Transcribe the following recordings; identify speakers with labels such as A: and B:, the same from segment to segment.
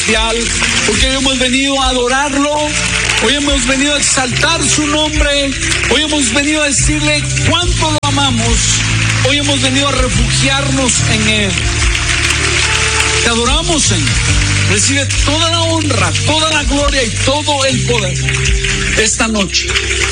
A: celestial, porque hoy hemos venido a adorarlo, hoy hemos venido a exaltar su nombre, hoy hemos venido a decirle cuánto lo amamos, hoy hemos venido a refugiarnos en Él. Te adoramos, Señor. Recibe toda la honra, toda la gloria y todo el poder esta noche.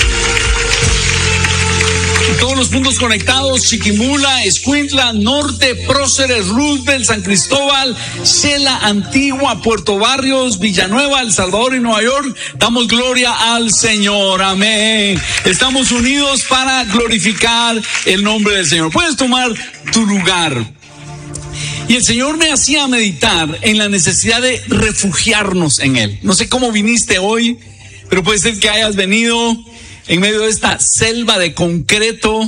A: Todos los puntos conectados: Chiquimula, Escuintla, Norte, Próceres, Roosevelt, San Cristóbal, Shela, Antigua, Puerto Barrios, Villanueva, El Salvador y Nueva York. Damos gloria al Señor. Amén. Estamos unidos para glorificar el nombre del Señor. Puedes tomar tu lugar. Y el Señor me hacía meditar en la necesidad de refugiarnos en Él. No sé cómo viniste hoy, pero puede ser que hayas venido en medio de esta selva de concreto,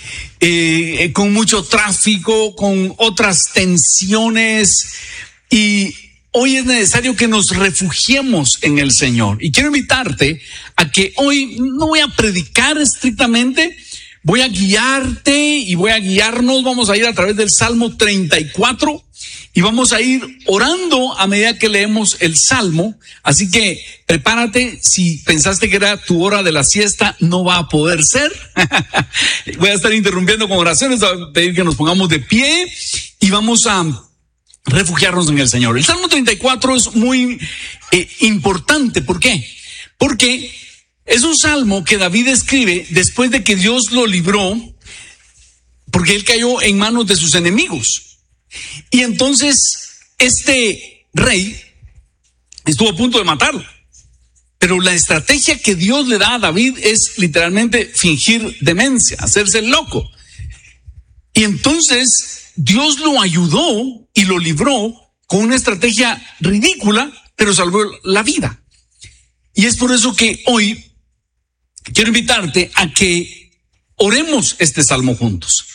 A: con mucho tráfico, con otras tensiones, y hoy es necesario que nos refugiemos en el Señor. Y quiero invitarte a que hoy no voy a predicar estrictamente, voy a guiarte y voy a guiarnos. Vamos a ir a través del Salmo 34 y vamos a ir orando a medida que leemos el Salmo. Así que prepárate. Si pensaste que era tu hora de la siesta, no va a poder ser. Voy a estar interrumpiendo con oraciones, a pedir que nos pongamos de pie y vamos a refugiarnos en el Señor. El Salmo 34 es muy importante. ¿Por qué? Porque es un salmo que David escribe después de que Dios lo libró, porque él cayó en manos de sus enemigos. Y entonces este rey estuvo a punto de matarlo. Pero la estrategia que Dios le da a David es literalmente fingir demencia, hacerse loco. Y entonces Dios lo ayudó y lo libró con una estrategia ridícula, pero salvó la vida. Y es por eso que hoy quiero invitarte a que oremos este salmo juntos.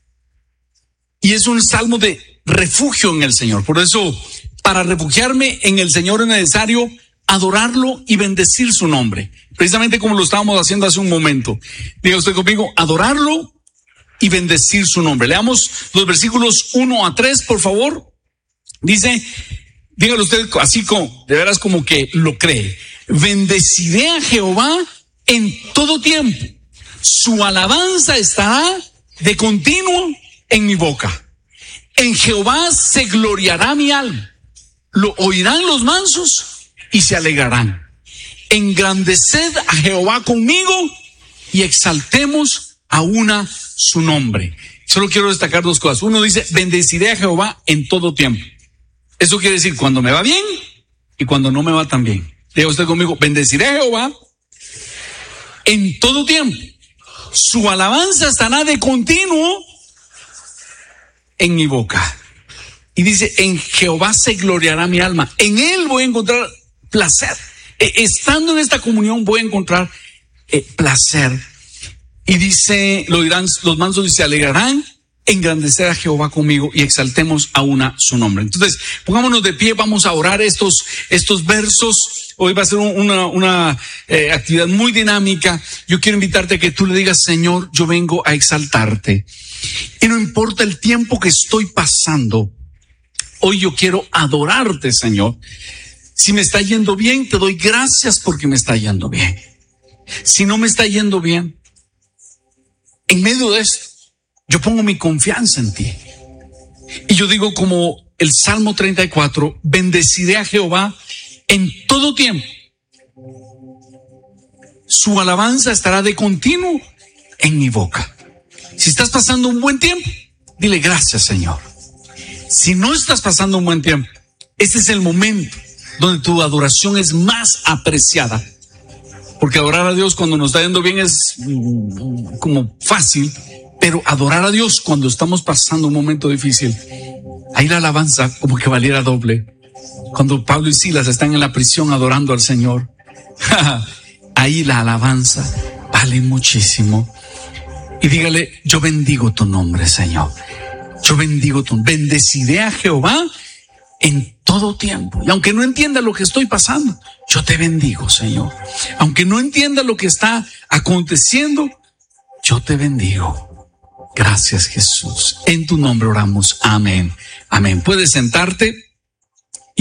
A: Y es un salmo de refugio en el Señor. Por eso, para refugiarme en el Señor es necesario adorarlo y bendecir su nombre. Precisamente como lo estábamos haciendo hace un momento. Diga usted conmigo: adorarlo y bendecir su nombre. Leamos los versículos 1 a 3, por favor. Dice, dígalo usted así como, de veras como que lo cree: bendeciré a Jehová en todo tiempo, su alabanza estará de continuo en mi boca. En Jehová se gloriará mi alma, lo oirán los mansos y se alegrarán. Engrandeced a Jehová conmigo y exaltemos a una su nombre. Solo quiero destacar dos cosas. Uno dice, bendeciré a Jehová en todo tiempo. Eso quiere decir cuando me va bien y cuando no me va tan bien. Diga usted conmigo: bendeciré a Jehová en todo tiempo, su alabanza estará de continuo en mi boca. Y dice, en Jehová se gloriará mi alma, en Él voy a encontrar placer. Estando en esta comunión voy a encontrar placer. Y dice, lo dirán los mansos y se alegrarán. Engrandecer a Jehová conmigo y exaltemos a una su nombre. Entonces, pongámonos de pie, vamos a orar estos versos. Hoy va a ser una actividad muy dinámica. Yo quiero invitarte a que tú le digas: Señor, yo vengo a exaltarte. Y no importa el tiempo que estoy pasando, hoy yo quiero adorarte, Señor. Si me está yendo bien, te doy gracias porque me está yendo bien. Si no me está yendo bien, en medio de esto, yo pongo mi confianza en ti. Y yo digo como el Salmo 34, bendeciré a Jehová en todo tiempo. Su alabanza estará de continuo en mi boca. Si estás pasando un buen tiempo, dile gracias, Señor. Si no estás pasando un buen tiempo, este es el momento donde tu adoración es más apreciada. Porque adorar a Dios cuando nos está yendo bien es como fácil. Pero adorar a Dios cuando estamos pasando un momento difícil, ahí la alabanza como que valiera doble. Cuando Pablo y Silas están en la prisión adorando al Señor, ahí la alabanza vale muchísimo. Y dígale: yo bendigo tu nombre, Señor. Yo bendigo tu nombre. Bendeciré a Jehová en todo tiempo. Y aunque no entienda lo que estoy pasando, yo te bendigo, Señor. Aunque no entienda lo que está aconteciendo, yo te bendigo. Gracias, Jesús. En tu nombre oramos. Amén. Amén. Puedes sentarte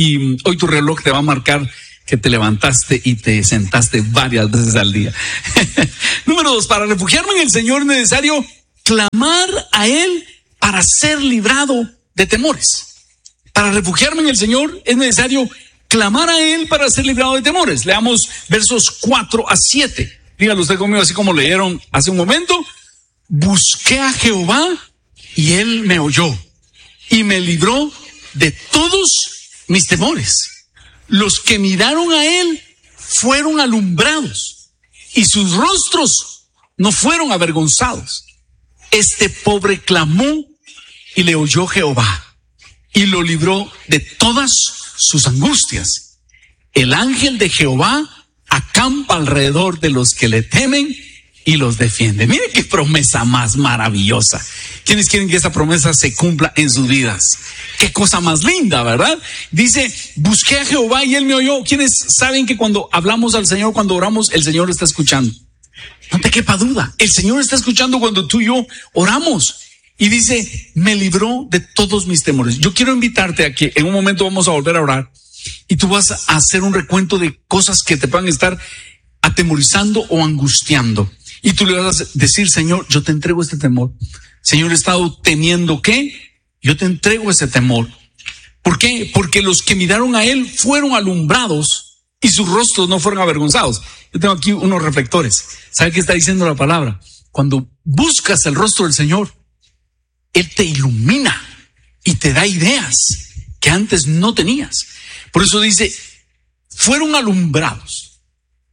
A: Y hoy tu reloj te va a marcar que te levantaste y te sentaste varias veces al día. Número 2, para refugiarme en el Señor es necesario clamar a Él para ser librado de temores. Para refugiarme en el Señor es necesario clamar a Él para ser librado de temores. Leamos versos 4-7. Dígalo usted conmigo, así como leyeron hace un momento. Busqué a Jehová y Él me oyó y me libró de todos mis temores. Los que miraron a Él fueron alumbrados y sus rostros no fueron avergonzados. Este pobre clamó y le oyó Jehová y lo libró de todas sus angustias. El ángel de Jehová acampa alrededor de los que le temen y los defiende. Mire qué promesa más maravillosa. ¿Quiénes quieren que esa promesa se cumpla en sus vidas? Qué cosa más linda, ¿verdad? Dice, busqué a Jehová y Él me oyó. ¿Quiénes saben que cuando hablamos al Señor, cuando oramos, el Señor está escuchando? No te quepa duda. El Señor está escuchando cuando tú y yo oramos. Y dice, me libró de todos mis temores. Yo quiero invitarte a que en un momento vamos a volver a orar y tú vas a hacer un recuento de cosas que te puedan estar atemorizando o angustiando. Y tú le vas a decir, Señor, yo te entrego este temor. Señor, he estado temiendo ¿qué? Yo te entrego ese temor. ¿Por qué? Porque los que miraron a Él fueron alumbrados y sus rostros no fueron avergonzados. Yo tengo aquí unos reflectores. ¿Sabe qué está diciendo la palabra? Cuando buscas el rostro del Señor, Él te ilumina y te da ideas que antes no tenías. Por eso dice, fueron alumbrados.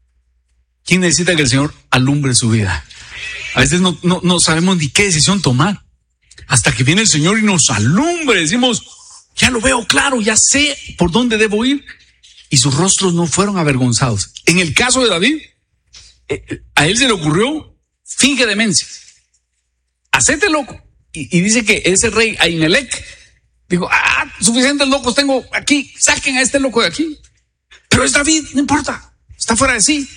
A: ¿Quién necesita que el Señor alumbre su vida? A veces no sabemos ni qué decisión tomar. Hasta que viene el Señor y nos alumbre. Decimos, ya lo veo claro, ya sé por dónde debo ir. Y sus rostros no fueron avergonzados. En el caso de David, a él se le ocurrió, finge demencia. Hacete loco. Y dice que ese rey Ahimelech dijo, suficientes locos tengo aquí, saquen a este loco de aquí. Pero es David, no importa, está fuera de sí.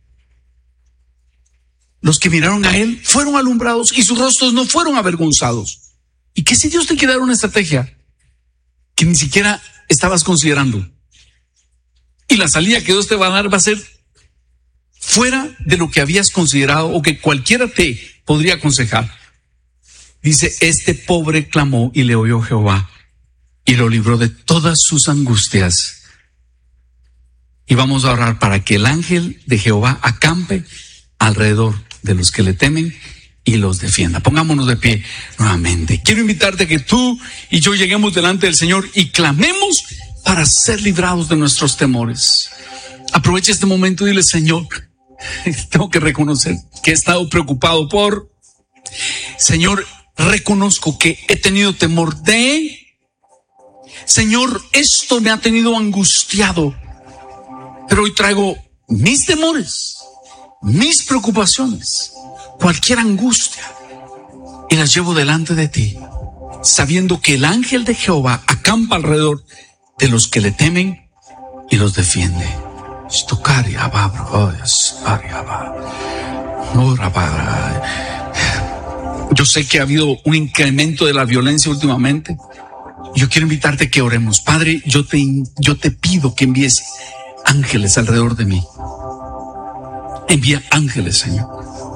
A: Los que miraron a él fueron alumbrados y sus rostros no fueron avergonzados. ¿Y qué si Dios te quiere dar una estrategia que ni siquiera estabas considerando? Y la salida que Dios te va a dar va a ser fuera de lo que habías considerado o que cualquiera te podría aconsejar. Dice, este pobre clamó y le oyó Jehová y lo libró de todas sus angustias. Y vamos a orar para que el ángel de Jehová acampe alrededor de los que le temen y los defienda. Pongámonos de pie nuevamente. Quiero invitarte a que tú y yo lleguemos delante del Señor y clamemos para ser librados de nuestros temores. Aprovecha este momento y dile, Señor, tengo que reconocer que he estado preocupado por, Señor, reconozco que he tenido temor de, Señor, esto me ha tenido angustiado, pero hoy traigo mis temores, mis preocupaciones, cualquier angustia, y las llevo delante de ti, sabiendo que el ángel de Jehová acampa alrededor de los que le temen y los defiende. Yo sé que ha habido un incremento de la violencia últimamente. Yo quiero invitarte a que oremos. Padre, yo te pido que envíes ángeles alrededor de mí. Envía ángeles, Señor.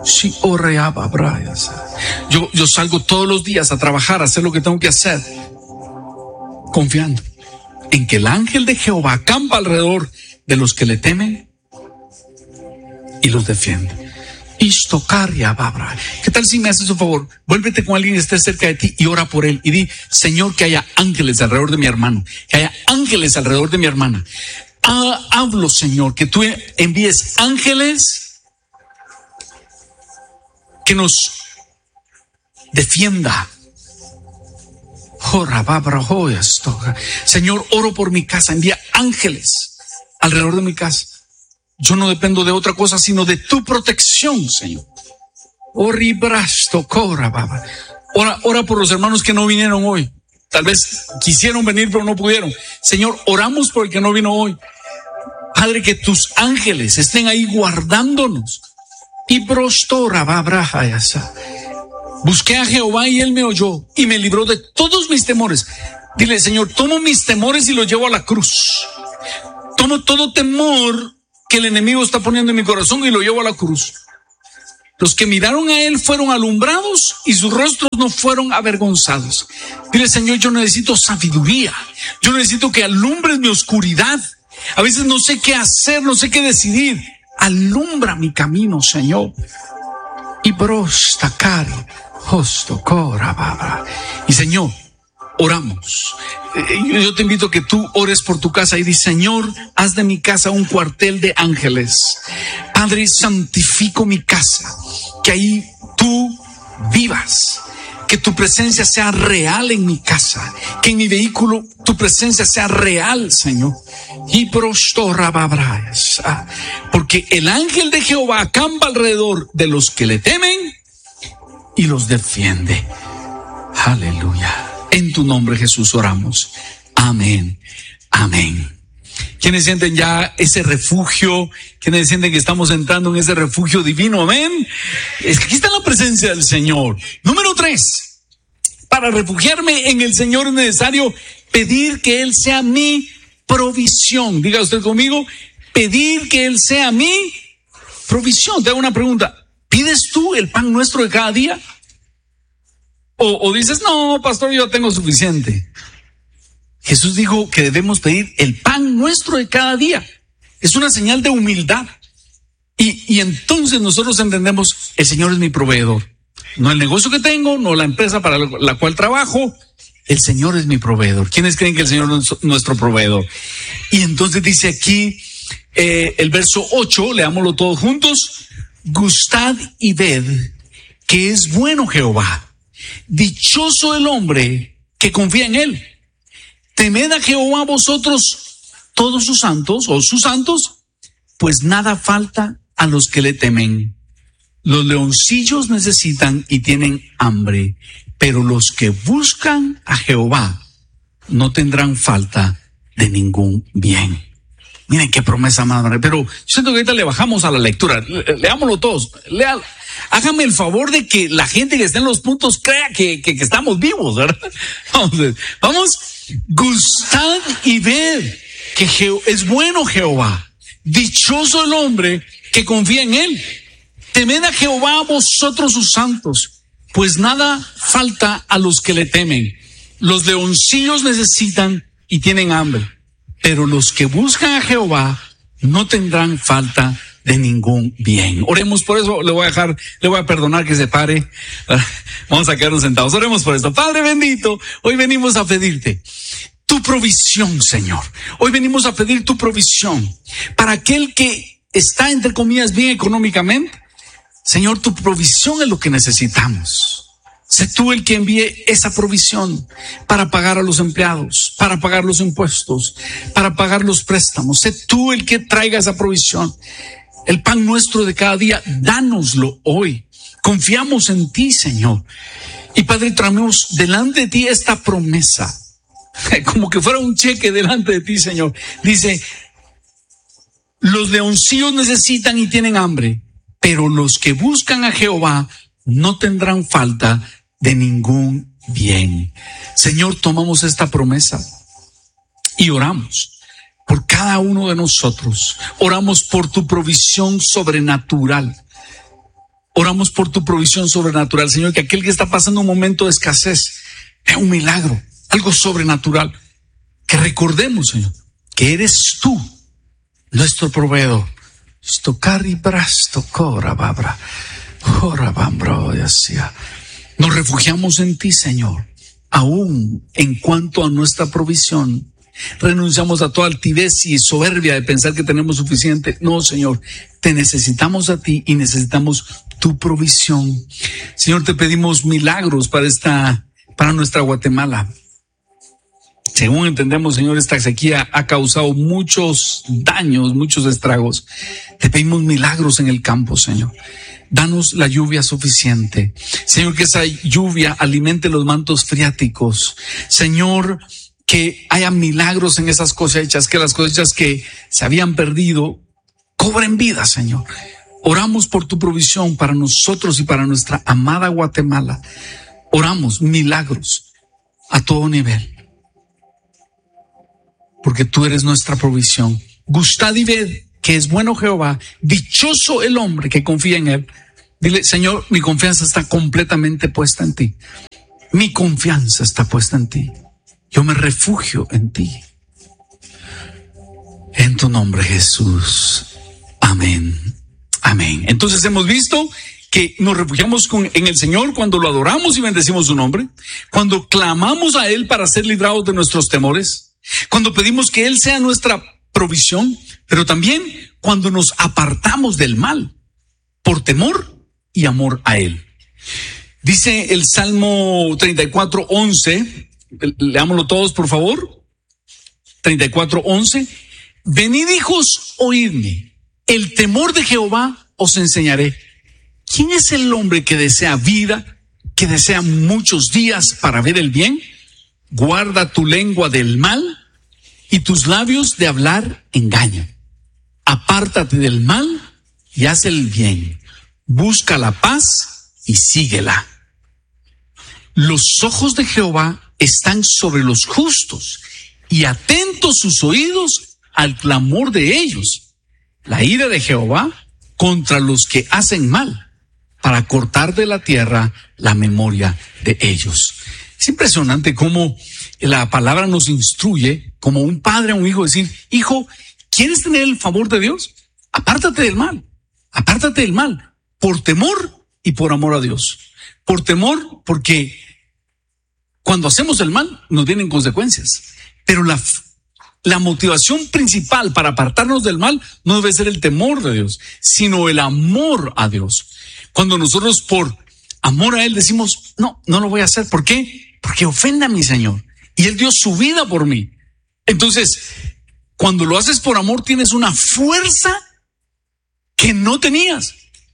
A: Yo salgo todos los días a trabajar, a hacer lo que tengo que hacer, confiando en que el ángel de Jehová acampa alrededor de los que le temen y los defiende. ¿Qué tal si me haces un favor? Vuélvete con alguien que esté cerca de ti y ora por él y di, Señor, que haya ángeles alrededor de mi hermano, que haya ángeles alrededor de mi hermana. Hablo, Señor, que tú envíes ángeles que nos defienda. Señor, oro por mi casa, envía ángeles alrededor de mi casa. Yo no dependo de otra cosa sino de tu protección, Señor. Ora por los hermanos que no vinieron hoy. Tal vez quisieron venir pero no pudieron. Señor, oramos por el que no vino hoy. Padre, que tus ángeles estén ahí guardándonos. Busqué a Jehová y él me oyó y me libró de todos mis temores. Dile, Señor, tomo mis temores y los llevo a la cruz. Tomo todo temor que el enemigo está poniendo en mi corazón y lo llevo a la cruz. Los que miraron a él fueron alumbrados y sus rostros no fueron avergonzados. Dile, Señor, yo necesito sabiduría. Yo necesito que alumbres mi oscuridad. A veces no sé qué hacer, no sé qué decidir. Alumbra mi camino, Señor. Y Señor, oramos. Yo te invito a que tú ores por tu casa y di, Señor, haz de mi casa un cuartel de ángeles. Padre, santifico mi casa, que ahí tú vivas, que tu presencia sea real en mi casa, que en mi vehículo tu presencia sea real, Señor. Porque el ángel de Jehová acampa alrededor de los que le temen y los defiende. Aleluya. En tu nombre, Jesús, oramos. Amén. Amén. ¿Quiénes sienten ya ese refugio? ¿Quiénes sienten que estamos entrando en ese refugio divino? Amén. Es que aquí está la presencia del Señor. Número 3. Para refugiarme en el Señor es necesario pedir que Él sea mi provisión. Diga usted conmigo, pedir que Él sea mi provisión. Te hago una pregunta. ¿Pides tú el pan nuestro de cada día? O dices, no, pastor, yo tengo suficiente. Jesús dijo que debemos pedir el pan nuestro de cada día. Es una señal de humildad. Y entonces nosotros entendemos, el Señor es mi proveedor. No el negocio que tengo, no la empresa para la cual trabajo. El Señor es mi proveedor. ¿Quiénes creen que el Señor es nuestro proveedor? Y entonces dice aquí el verso 8, leámoslo todos juntos. Gustad y ved que es bueno Jehová. Dichoso el hombre que confía en él. Temed a Jehová vosotros todos sus santos o sus santos, pues nada falta a los que le temen. Los leoncillos necesitan y tienen hambre, pero los que buscan a Jehová no tendrán falta de ningún bien. Miren qué promesa, madre. Pero yo siento que ahorita le bajamos a la lectura. Leámoslo todos. Hágame el favor de que la gente que está en los puntos crea que estamos vivos, ¿verdad? Vamos. Gustad y ved que es bueno Jehová. Dichoso el hombre que confía en él. Temed a Jehová vosotros sus santos, pues nada falta a los que le temen. Los leoncillos necesitan y tienen hambre, pero los que buscan a Jehová no tendrán falta de ningún bien. Oremos por eso. Le voy a perdonar que se pare. Vamos a quedarnos sentados. Oremos por esto. Padre bendito, hoy venimos a pedirte tu provisión, Señor. Hoy venimos a pedir tu provisión para aquel que está, entre comillas, bien económicamente. Señor, tu provisión es lo que necesitamos. Sé tú el que envíe esa provisión para pagar a los empleados, para pagar los impuestos, para pagar los préstamos. Sé tú el que traiga esa provisión. El pan nuestro de cada día, dánoslo hoy. Confiamos en ti, Señor. Y Padre, traemos delante de ti esta promesa, como que fuera un cheque delante de ti, Señor. Dice, los leoncillos necesitan y tienen hambre, pero los que buscan a Jehová no tendrán falta de ningún bien. Señor, tomamos esta promesa y oramos por cada uno de nosotros. Oramos por tu provisión sobrenatural. Oramos por tu provisión sobrenatural, Señor, que aquel que está pasando un momento de escasez vea un milagro, algo sobrenatural. Que recordemos, Señor, que eres tú nuestro proveedor. Nos refugiamos en ti, Señor, aún en cuanto a nuestra provisión. Renunciamos a toda altivez y soberbia de pensar que tenemos suficiente. No, Señor, te necesitamos a ti y necesitamos tu provisión. Señor, te pedimos milagros para nuestra Guatemala. Según entendemos, Señor, esta sequía ha causado muchos daños, muchos estragos. Te pedimos milagros en el campo, Señor. Danos la lluvia suficiente. Señor, que esa lluvia alimente los mantos freáticos. Señor, que haya milagros en esas cosechas, que las cosechas que se habían perdido cobren vida, Señor. Oramos por tu provisión para nosotros y para nuestra amada Guatemala. Oramos milagros a todo nivel. porque tú eres nuestra provisión. Gustad y ved que es bueno Jehová, dichoso el hombre que confía en él. Dile, Señor, mi confianza está completamente puesta en ti. Mi confianza está puesta en ti. Yo me refugio en ti. En tu nombre, Jesús. Amén. Amén. Entonces hemos visto que nos refugiamos en el Señor cuando lo adoramos y bendecimos su nombre, cuando clamamos a Él para ser librados de nuestros temores, cuando pedimos que Él sea nuestra provisión, pero también cuando nos apartamos del mal por temor y amor a Él. Dice el Salmo 34:11, leámoslo todos por favor. 34:11, venid hijos, oídme, el temor de Jehová os enseñaré. ¿Quién es el hombre que desea vida, que desea muchos días para ver el bien? Guarda tu lengua del mal y tus labios de hablar engaño. Apártate del mal y haz el bien. Busca la paz y síguela. Los ojos de Jehová están sobre los justos y atentos sus oídos al clamor de ellos. La ira de Jehová contra los que hacen mal, para cortar de la tierra la memoria de ellos. Es impresionante cómo la palabra nos instruye, como un padre a un hijo, decir, hijo, ¿quieres tener el favor de Dios? Apártate del mal, por temor y por amor a Dios. Por temor, porque cuando hacemos el mal nos vienen consecuencias, pero la motivación principal para apartarnos del mal no debe ser el temor de Dios, sino el amor a Dios. Cuando nosotros por amor a Él decimos, no lo voy a hacer. ¿Por qué? Porque ofende a mi Señor. Y Él dio su vida por mí. Entonces, cuando lo haces por amor, tienes una fuerza que no tenías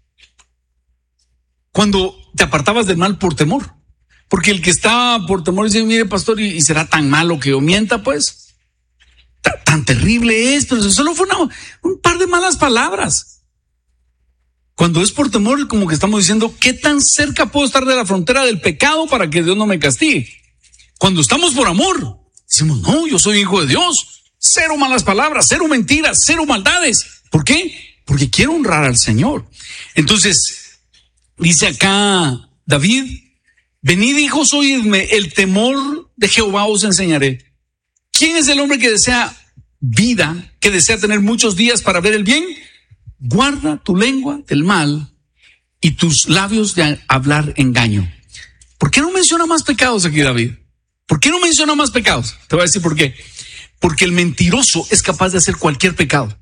A: cuando te apartabas del mal por temor. Porque el que está por temor dice, mire pastor, y será tan malo que yo mienta, pues. Tan terrible es, pero solo fue un par de malas palabras. Cuando es por temor, como que estamos diciendo, ¿qué tan cerca puedo estar de la frontera del pecado para que Dios no me castigue? Cuando estamos por amor, decimos, no, yo soy hijo de Dios. Cero malas palabras, cero mentiras, cero maldades. ¿Por qué? Porque quiero honrar al Señor. Entonces, dice acá David, venid hijos, oídme, el temor de Jehová os enseñaré. ¿Quién es el hombre que desea vida, que desea tener muchos días para ver el bien? Guarda tu lengua del mal y tus labios de hablar engaño. ¿Por qué no menciona más pecados aquí, David? ¿Por qué no menciona más pecados? Te voy a decir por qué. Porque el mentiroso es capaz de hacer cualquier pecado.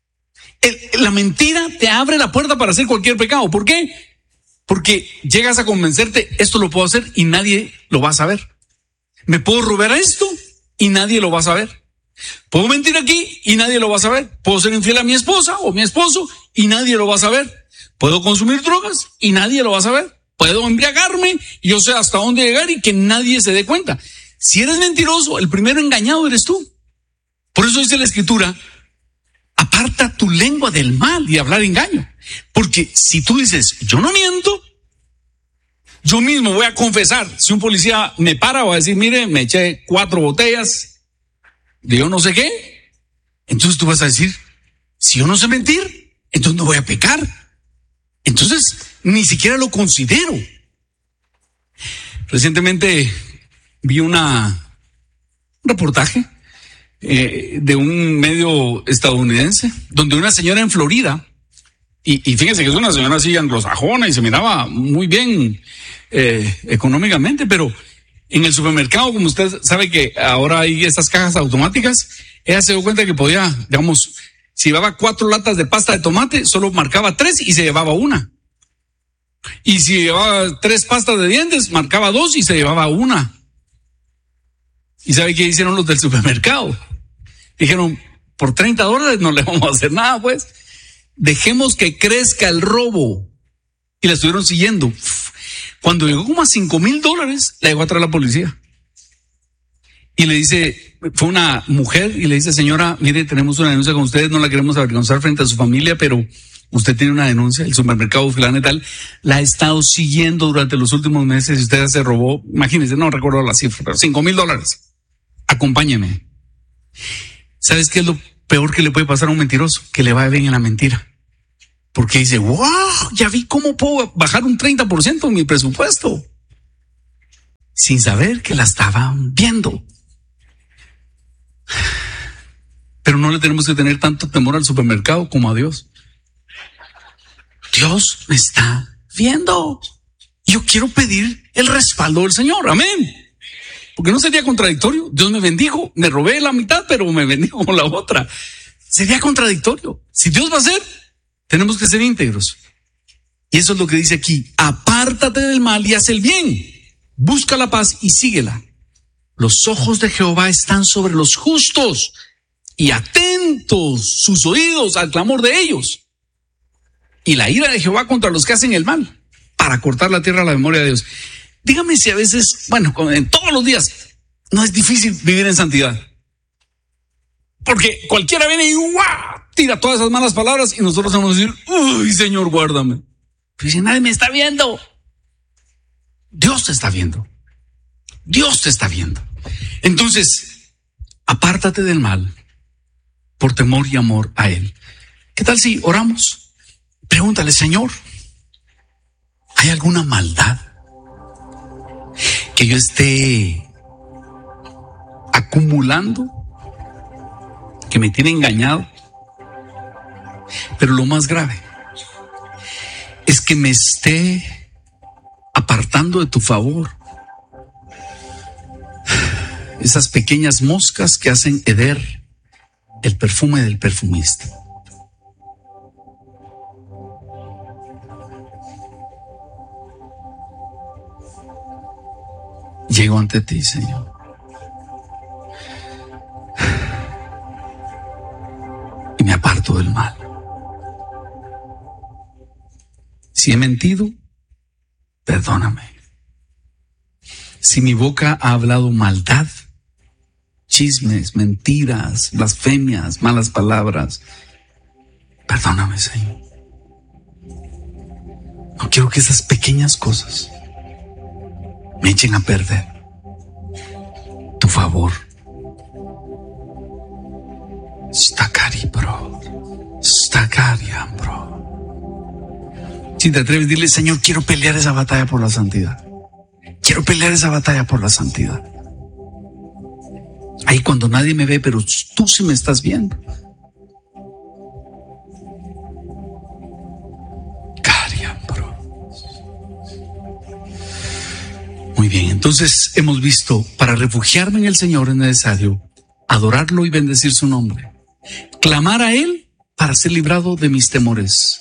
A: La mentira te abre la puerta para hacer cualquier pecado. ¿Por qué? Porque llegas a convencerte, esto lo puedo hacer y nadie lo va a saber. Me puedo robar esto y nadie lo va a saber. Puedo mentir aquí y nadie lo va a saber. Puedo ser infiel a mi esposa o mi esposo y nadie lo va a saber. Puedo consumir drogas y nadie lo va a saber. Puedo embriagarme y yo sé hasta dónde llegar y que nadie se dé cuenta. Si eres mentiroso, el primero engañado eres tú. Por eso dice la Escritura, aparta tu lengua del mal y hablar engaño. Porque si tú dices, yo no miento, yo mismo voy a confesar. Si un policía me para, voy a decir, mire, me eché 4 botellas de yo no sé qué. Entonces tú vas a decir, si yo no sé mentir, entonces no voy a pecar. Entonces ni siquiera lo considero. Recientemente vi un reportaje de un medio estadounidense donde una señora en Florida, y fíjense que es una señora así anglosajona y se miraba muy bien económicamente, pero en el supermercado, como usted sabe que ahora hay estas cajas automáticas, ella se dio cuenta que podía, digamos, si llevaba 4 latas de pasta de tomate, solo marcaba 3 y se llevaba 1. Y si llevaba 3 pastas de dientes, marcaba 2 y se llevaba 1. ¿Y sabe qué hicieron los del supermercado? Dijeron, por $30 no le vamos a hacer nada, pues. Dejemos que crezca el robo. Y la estuvieron siguiendo. Cuando llegó como a $5,000, la llegó a traer la policía. Y le dice, fue una mujer y le dice, señora, mire, tenemos una denuncia con ustedes, no la queremos avergonzar frente a su familia, pero usted tiene una denuncia, el supermercado fulano y tal, la ha estado siguiendo durante los últimos meses y usted se robó, imagínense, no recuerdo la cifra, pero $5,000. Acompáñeme. ¿Sabes qué es lo peor que le puede pasar a un mentiroso? Que le va bien en la mentira. Porque dice, wow, ya vi cómo puedo bajar un 30% en mi presupuesto. Sin saber que la estaban viendo. Pero no le tenemos que tener tanto temor al supermercado como a Dios. Dios me está viendo. Yo quiero pedir el respaldo del Señor. Amén. Porque no sería contradictorio. Dios me bendijo, me robé la mitad, pero me bendijo con la otra. Sería contradictorio. Si Dios va a hacer, tenemos que ser íntegros. Y eso es lo que dice aquí. Apártate del mal y haz el bien. Busca la paz y síguela. Los ojos de Jehová están sobre los justos y atentos sus oídos al clamor de ellos. Y la ira de Jehová contra los que hacen el mal, para cortar la tierra a la memoria de Dios. Dígame si a veces, en todos los días, no es difícil vivir en santidad. Porque cualquiera viene y ¡guau! Tira todas esas malas palabras y nosotros vamos a decir, uy, Señor, guárdame. Pero si nadie me está viendo, Dios te está viendo. Dios te está viendo. Entonces, apártate del mal por temor y amor a Él. ¿Qué tal si oramos? Pregúntale, Señor, ¿hay alguna maldad que yo esté acumulando, que me tiene engañado? Pero lo más grave es que me esté apartando de tu favor. Esas pequeñas moscas que hacen heder el perfume del perfumista. Llego ante ti, Señor. Y me aparto del mal. Si he mentido, perdóname. Si mi boca ha hablado maldad, chismes, mentiras, blasfemias, malas palabras, perdóname, Señor. No quiero que esas pequeñas cosas me echen a perder tu favor. Stakari, bro. Stakaria, bro. Si te atreves, dile, Señor, quiero pelear esa batalla por la santidad. Quiero pelear esa batalla por la santidad. Ahí cuando nadie me ve, pero tú sí me estás viendo. Muy bien, entonces hemos visto, para refugiarme en el Señor es necesario adorarlo y bendecir su nombre. Clamar a Él para ser librado de mis temores.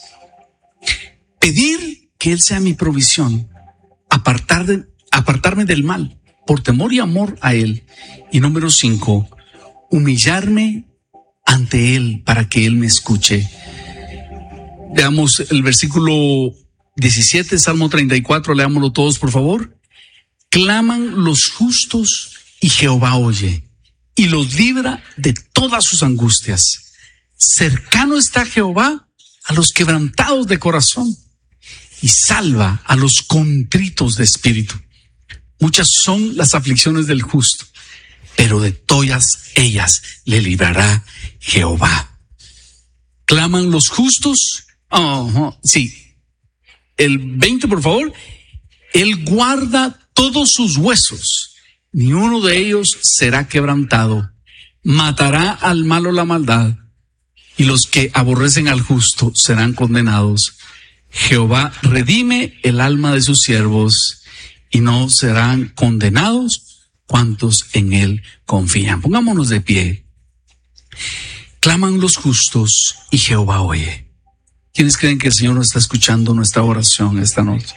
A: Pedir que Él sea mi provisión. Apartarme del mal por temor y amor a Él. Y número 5, humillarme ante Él para que Él me escuche. Veamos el versículo 17, Salmo 34, leámoslo todos, por favor. Claman los justos y Jehová oye y los libra de todas sus angustias. Cercano está Jehová a los quebrantados de corazón y salva a los contritos de espíritu. Muchas son las aflicciones del justo, pero de todas ellas le librará Jehová. ¿Claman los justos? Sí. El 20, por favor. Él guarda todos sus huesos, ni uno de ellos será quebrantado. Matará al malo la maldad, y los que aborrecen al justo serán condenados. Jehová redime el alma de sus siervos, y no serán condenados cuantos en él confían. Pongámonos de pie. Claman los justos y Jehová oye. ¿Quiénes creen que el Señor nos está escuchando nuestra oración esta noche?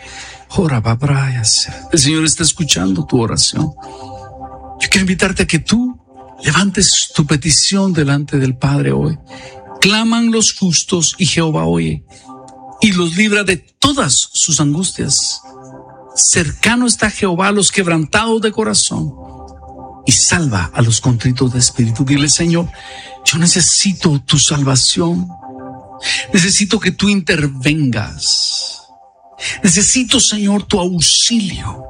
A: El Señor está escuchando tu oración. Yo quiero invitarte a que tú levantes tu petición delante del Padre hoy. Claman los justos y Jehová oye y los libra de todas sus angustias. Cercano está Jehová a los quebrantados de corazón y salva a los contritos de espíritu. Dile, Señor, yo necesito tu salvación. Necesito que tú intervengas. Necesito, Señor, tu auxilio.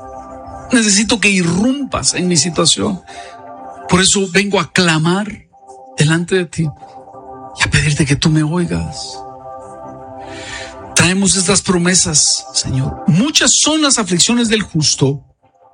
A: Necesito que irrumpas en mi situación. Por eso vengo a clamar delante de ti y a pedirte que tú me oigas. Traemos estas promesas, Señor. Muchas son las aflicciones del justo,